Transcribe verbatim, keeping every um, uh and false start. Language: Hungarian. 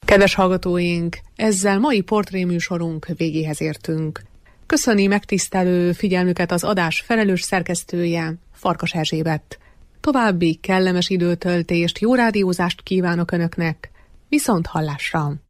Kedves hallgatóink, ezzel mai portréműsorunk végéhez értünk. Köszöni megtisztelő figyelmüket az adás felelős szerkesztője, Farkas Erzsébet. További kellemes időtöltést, jó rádiózást kívánok Önöknek, viszont hallásra!